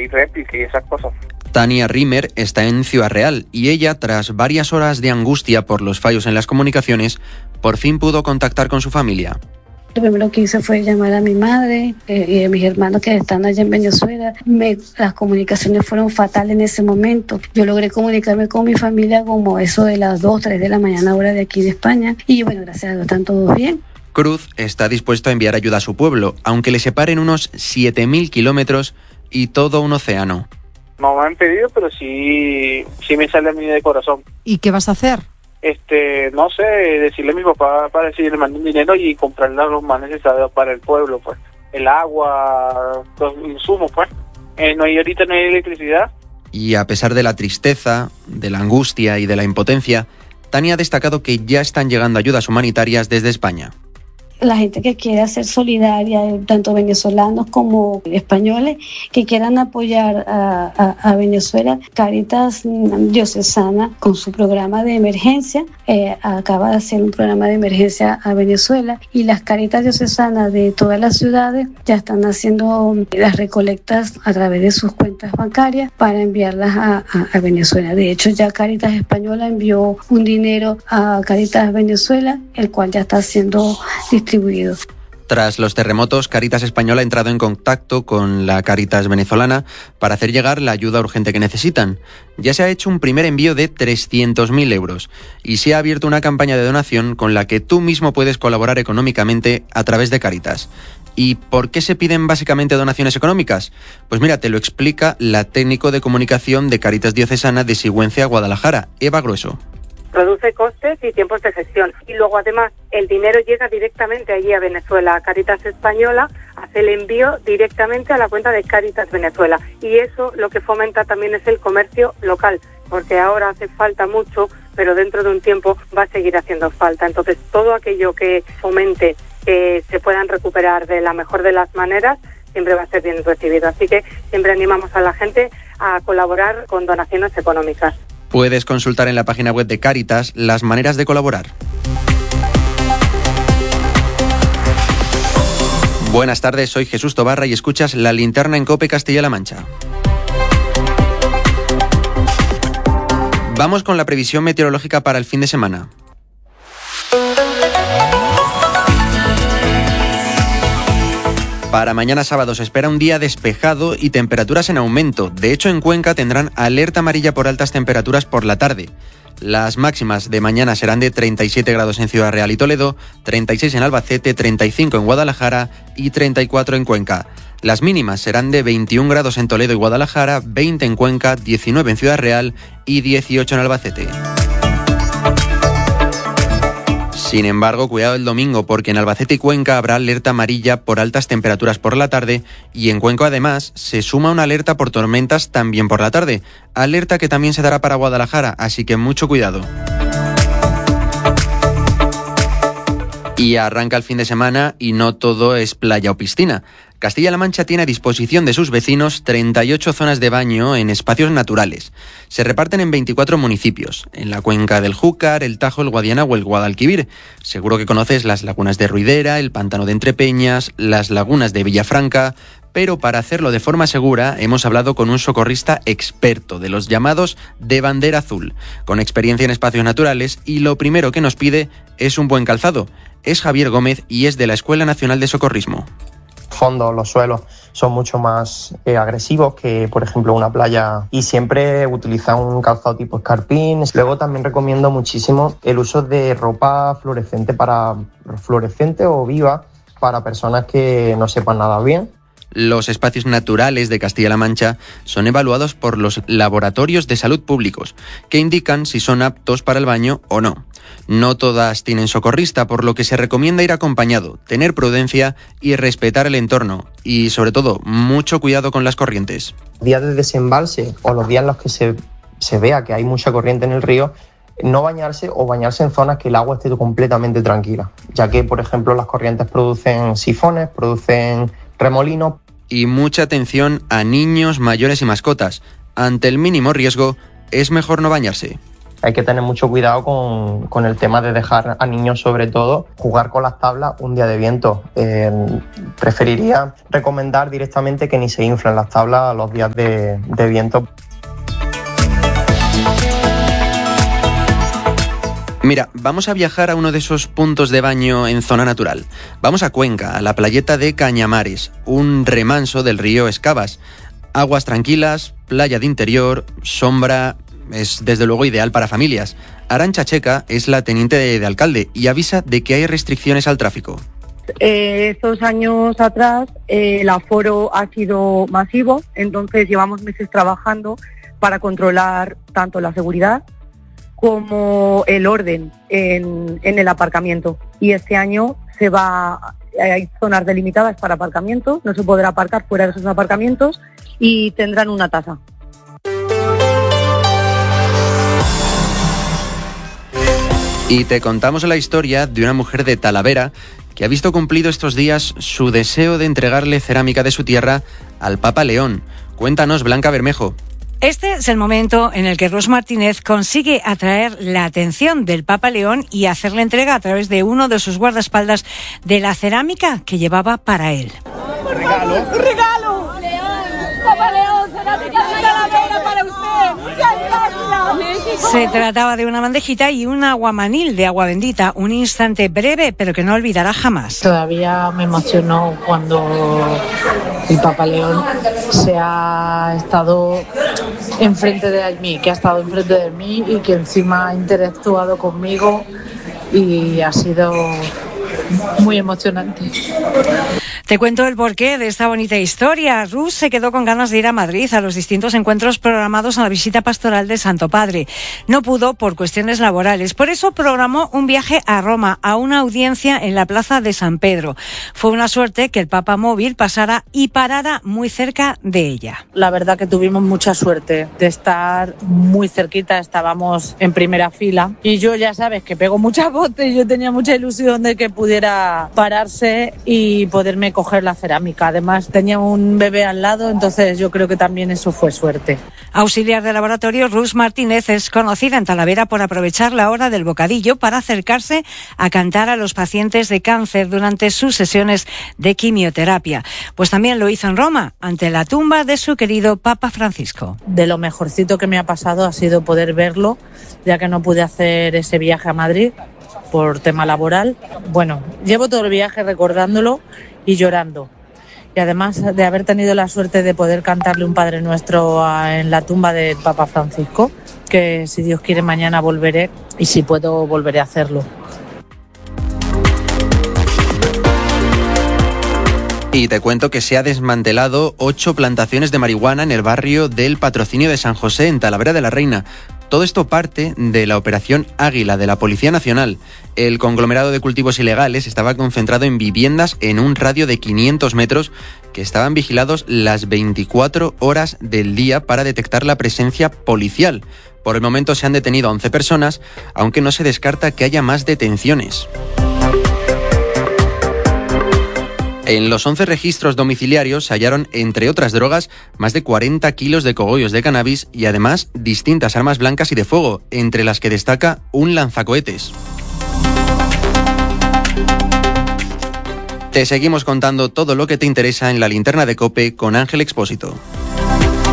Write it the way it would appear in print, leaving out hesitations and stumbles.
hay réplica y esas cosas. Tania Rimmer está en Ciudad Real y ella, tras varias horas de angustia por los fallos en las comunicaciones, por fin pudo contactar con su familia. Lo primero que hice fue llamar a mi madre y a mis hermanos que están allá en Venezuela. Las comunicaciones fueron fatales en ese momento. Yo logré comunicarme con mi familia como eso de las 2, 3 de la mañana, hora de aquí de España. Y bueno, gracias a Dios, están todos bien. Cruz está dispuesto a enviar ayuda a su pueblo, aunque le separen unos 7.000 kilómetros y todo un océano. No me han pedido, pero sí me sale a mí de corazón. ¿Y qué vas a hacer? No sé, decirle a mi papá para decirle le mando un dinero y comprarle los más necesarios para el pueblo, pues. El agua, los insumos, pues. Ahorita no hay electricidad. Y a pesar de la tristeza, de la angustia y de la impotencia, Tania ha destacado que ya están llegando ayudas humanitarias desde España. La gente que quiera ser solidaria, tanto venezolanos como españoles, que quieran apoyar a Venezuela, Cáritas Diocesana, con su programa de emergencia, acaba de hacer un programa de emergencia a Venezuela, y las Cáritas Diocesanas de todas las ciudades ya están haciendo las recolectas a través de sus cuentas bancarias para enviarlas a Venezuela. De hecho, ya Cáritas Española envió un dinero a Cáritas Venezuela, el cual ya está siendo distribuido. Tras los terremotos, Cáritas Española ha entrado en contacto con la Cáritas venezolana para hacer llegar la ayuda urgente que necesitan. Ya se ha hecho un primer envío de 300.000 euros y se ha abierto una campaña de donación con la que tú mismo puedes colaborar económicamente a través de Cáritas. ¿Y por qué se piden básicamente donaciones económicas? Pues mira, te lo explica la técnico de comunicación de Cáritas Diocesana de Sigüenza, Guadalajara, Eva Grueso. Reduce costes y tiempos de gestión. Y luego, además, el dinero llega directamente allí a Venezuela. Cáritas Española hace el envío directamente a la cuenta de Cáritas Venezuela. Y eso lo que fomenta también es el comercio local, porque ahora hace falta mucho, pero dentro de un tiempo va a seguir haciendo falta. Entonces, todo aquello que fomente que se puedan recuperar de la mejor de las maneras, siempre va a ser bien recibido. Así que siempre animamos a la gente a colaborar con donaciones económicas. Puedes consultar en la página web de Cáritas las maneras de colaborar. Buenas tardes, soy Jesús Tobarra y escuchas La Linterna en COPE Castilla-La Mancha. Vamos con la previsión meteorológica para el fin de semana. Para mañana sábado se espera un día despejado y temperaturas en aumento. De hecho, en Cuenca tendrán alerta amarilla por altas temperaturas por la tarde. Las máximas de mañana serán de 37 grados en Ciudad Real y Toledo, 36 en Albacete, 35 en Guadalajara y 34 en Cuenca. Las mínimas serán de 21 grados en Toledo y Guadalajara, 20 en Cuenca, 19 en Ciudad Real y 18 en Albacete. Sin embargo, cuidado el domingo, porque en Albacete y Cuenca habrá alerta amarilla por altas temperaturas por la tarde y en Cuenca además se suma una alerta por tormentas también por la tarde, alerta que también se dará para Guadalajara, así que mucho cuidado. Y arranca el fin de semana y no todo es playa o piscina. Castilla-La Mancha tiene a disposición de sus vecinos 38 zonas de baño en espacios naturales. Se reparten en 24 municipios, en la cuenca del Júcar, el Tajo, el Guadiana o el Guadalquivir. Seguro que conoces las lagunas de Ruidera, el pantano de Entrepeñas, las lagunas de Villafranca, pero para hacerlo de forma segura hemos hablado con un socorrista experto de los llamados de bandera azul, con experiencia en espacios naturales, y lo primero que nos pide es un buen calzado. Es Javier Gómez y es de la Escuela Nacional de Socorrismo. Fondos, los suelos son mucho más agresivos que, por ejemplo, una playa, y siempre utilizar un calzado tipo escarpín. Luego también recomiendo muchísimo el uso de ropa fluorescente o viva para personas que no sepan nadar bien. Los espacios naturales de Castilla-La Mancha son evaluados por los laboratorios de salud públicos, que indican si son aptos para el baño o no. No todas tienen socorrista, por lo que se recomienda ir acompañado, tener prudencia y respetar el entorno. Y, sobre todo, mucho cuidado con las corrientes. Días de desembalse o los días en los que se vea que hay mucha corriente en el río, no bañarse o bañarse en zonas que el agua esté completamente tranquila, ya que, por ejemplo, las corrientes producen sifones, producen remolinos. Y mucha atención a niños, mayores y mascotas. Ante el mínimo riesgo, es mejor no bañarse. Hay que tener mucho cuidado con el tema de dejar a niños, sobre todo, jugar con las tablas un día de viento. Preferiría recomendar directamente que ni se inflen las tablas los días de viento. Mira, vamos a viajar a uno de esos puntos de baño en zona natural. Vamos a Cuenca, a la playeta de Cañamares, un remanso del río Escabas. Aguas tranquilas, playa de interior, sombra, es desde luego ideal para familias. Arantxa Checa es la teniente de alcalde y avisa de que hay restricciones al tráfico. Estos años atrás el aforo ha sido masivo, entonces llevamos meses trabajando para controlar tanto la seguridad como el orden en el aparcamiento. Y este año hay zonas delimitadas para aparcamientos, no se podrá aparcar fuera de esos aparcamientos y tendrán una tasa. Y te contamos la historia de una mujer de Talavera que ha visto cumplido estos días su deseo de entregarle cerámica de su tierra al Papa León. Cuéntanos, Blanca Bermejo. Este es el momento en el que Rus Martínez consigue atraer la atención del Papa León y hacerle entrega a través de uno de sus guardaespaldas de la cerámica que llevaba para él. ¡Un regalo! ¡Papa León, cerámica de Talavera para usted! ¡Muchas gracias! Se trataba de una bandejita y un aguamanil de agua bendita, un instante breve pero que no olvidará jamás. Todavía me emocionó cuando el Papa León se ha estado enfrente de mí, que ha estado enfrente de mí y que encima ha interactuado conmigo y ha sido muy emocionante. Te cuento el porqué de esta bonita historia. Rus se quedó con ganas de ir a Madrid a los distintos encuentros programados en la visita pastoral de Santo Padre. No pudo por cuestiones laborales. Por eso programó un viaje a Roma, a una audiencia en la plaza de San Pedro. Fue una suerte que el Papa móvil pasara y parara muy cerca de ella. La verdad que tuvimos mucha suerte de estar muy cerquita, estábamos en primera fila y yo ya sabes que pego muchas botes, yo tenía mucha ilusión de que pudiera pararse y poderme coger la cerámica. Además tenía un bebé al lado, entonces yo creo que también eso fue suerte. Auxiliar de laboratorio, Rus Martínez es conocida en Talavera por aprovechar la hora del bocadillo para acercarse a cantar a los pacientes de cáncer durante sus sesiones de quimioterapia. Pues también lo hizo en Roma, ante la tumba de su querido Papa Francisco. De lo mejorcito que me ha pasado ha sido poder verlo, ya que no pude hacer ese viaje a Madrid por tema laboral. Bueno, llevo todo el viaje recordándolo y llorando. Y además de haber tenido la suerte de poder cantarle un Padre Nuestro en la tumba del Papa Francisco, que si Dios quiere mañana volveré y si puedo volveré a hacerlo. Y te cuento que se ha desmantelado 8 plantaciones de marihuana en el barrio del Patrocinio de San José, en Talavera de la Reina. Todo esto parte de la Operación Águila de la Policía Nacional. El conglomerado de cultivos ilegales estaba concentrado en viviendas en un radio de 500 metros que estaban vigilados las 24 horas del día para detectar la presencia policial. Por el momento se han detenido a 11 personas, aunque no se descarta que haya más detenciones. En los 11 registros domiciliarios se hallaron, entre otras drogas, más de 40 kilos de cogollos de cannabis y además distintas armas blancas y de fuego, entre las que destaca un lanzacohetes. Te seguimos contando todo lo que te interesa en la linterna de COPE con Ángel Expósito.